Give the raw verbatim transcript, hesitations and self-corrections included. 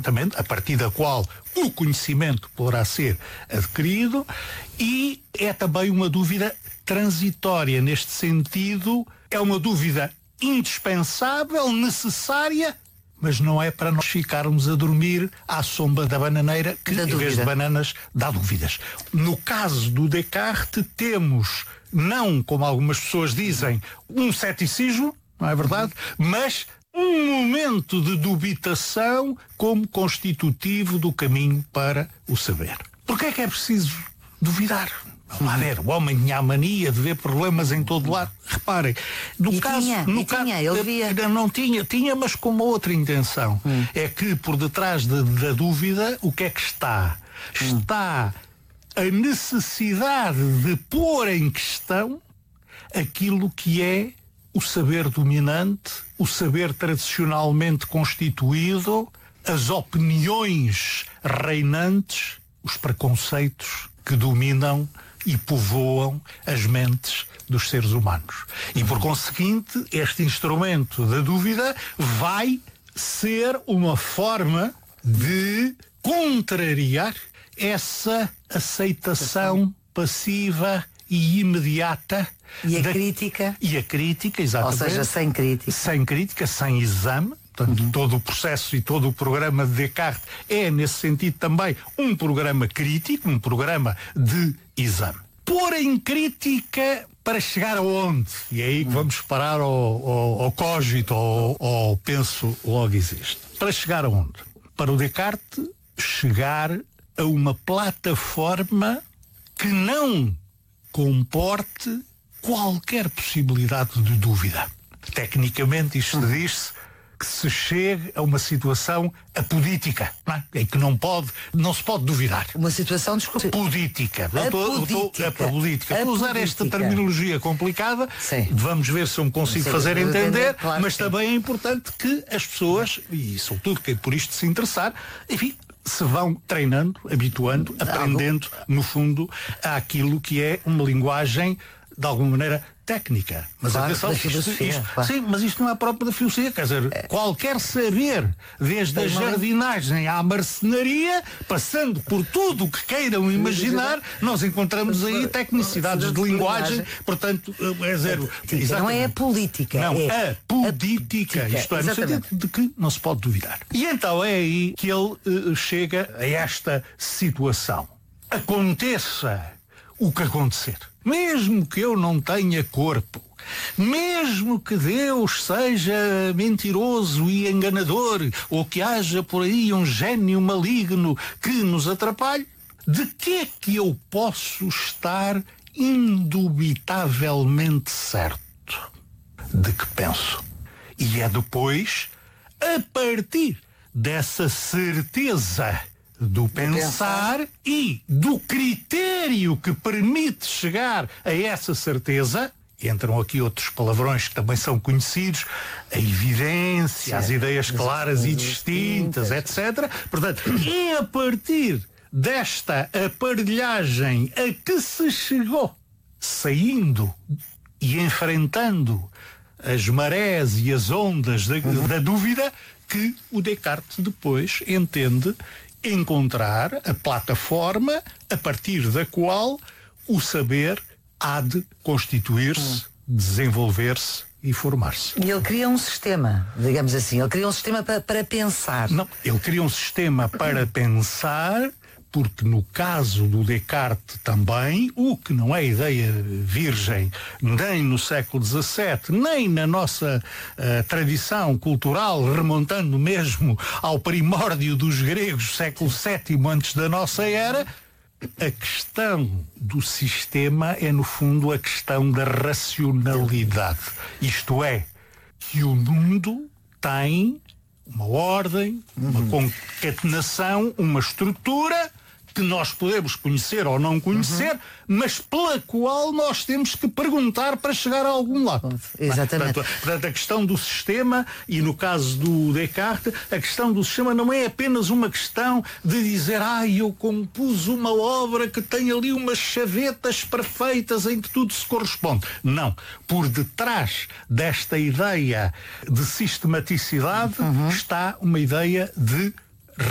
exatamente, a partir da qual o conhecimento poderá ser adquirido, e é também uma dúvida transitória. Neste sentido, é uma dúvida indispensável, necessária, mas não é para nós ficarmos a dormir à sombra da bananeira, que da em vez de bananas dá dúvidas. No caso do Descartes, temos, não como algumas pessoas dizem, um ceticismo, não é verdade? Uhum. Mas um momento de dubitação como constitutivo do caminho para o saber. Porquê é que é preciso duvidar? Vamos lá ver, o homem tinha a mania de ver problemas em todo lado. Reparem, no e caso, tinha, no e caso, tinha, ele via. Não tinha, tinha, mas com uma outra intenção. Hum. É que por detrás de, da dúvida, o que é que está? Hum. Está a necessidade de pôr em questão aquilo que é o saber dominante, o saber tradicionalmente constituído, as opiniões reinantes, os preconceitos que dominam e povoam as mentes dos seres humanos. E, por conseguinte, este instrumento da dúvida vai ser uma forma de contrariar essa aceitação passiva e imediata. E a da... crítica. E a crítica, exatamente. Ou seja, sem crítica. Sem crítica, sem exame. Portanto, uhum. todo o processo e todo o programa de Descartes é, nesse sentido, também um programa crítico, um programa de exame. Pôr em crítica para chegar aonde? E é aí que vamos parar ao, ao, ao cogito, ao, ao penso logo existe. Para chegar aonde? Para o Descartes chegar a uma plataforma que não comporte qualquer possibilidade de dúvida. Tecnicamente isto uhum. diz-se que se chegue a uma situação apodítica, não é? Em que não pode, não se pode duvidar. Uma situação, desculpa. Apodítica. Apodítica. Apodítica. Estou a usar esta terminologia complicada. Sim. Vamos ver se eu me consigo Sim, fazer entender, entender claro, mas sim. também é importante que as pessoas, e sobretudo quem por isto se interessar, enfim, se vão treinando, habituando, aprendendo, no fundo, àquilo que é uma linguagem de alguma maneira técnica. Mas claro, atenção, isto, isto, claro. sim, mas isto não é próprio da filosofia, quer dizer, é. qualquer saber, desde a jardinagem à marcenaria, passando por tudo o que queiram imaginar, nós encontramos aí tecnicidades de linguagem, portanto, é zero. Não é a política. Não, é a política, isto é, no sentido de que não se pode duvidar. E então é aí que ele uh, chega a esta situação. Aconteça o que acontecer. Mesmo que eu não tenha corpo, mesmo que Deus seja mentiroso e enganador, ou que haja por aí um gênio maligno que nos atrapalhe, de que é que eu posso estar indubitavelmente certo? De que penso. E é depois, a partir dessa certeza do pensar, pensar e do critério que permite chegar a essa certeza, entram aqui outros palavrões que também são conhecidos, a evidência, Sim. as ideias claras e distintas, etcétera. Portanto, é a partir desta aparelhagem a que se chegou, saindo e enfrentando as marés e as ondas da, uhum. da dúvida, que o Descartes depois entende encontrar a plataforma a partir da qual o saber há de constituir-se, hum. desenvolver-se e formar-se. E ele cria um sistema, digamos assim, ele cria um sistema para, para pensar. Não, ele cria um sistema para pensar, porque no caso do Descartes também, o que não é ideia virgem, nem no século dezassete, nem na nossa uh, tradição cultural, remontando mesmo ao primórdio dos gregos, século sétimo antes da nossa era, a questão do sistema é, no fundo, a questão da racionalidade. Isto é, que o mundo tem uma ordem, uma uhum. concatenação, uma estrutura que nós podemos conhecer ou não conhecer, uhum. mas pela qual nós temos que perguntar para chegar a algum lado. Exatamente. Portanto, portanto, a questão do sistema, e no caso do Descartes, a questão do sistema não é apenas uma questão de dizer, ah, eu compus uma obra que tem ali umas chavetas perfeitas em que tudo se corresponde. Não. Por detrás desta ideia de sistematicidade uhum. está uma ideia de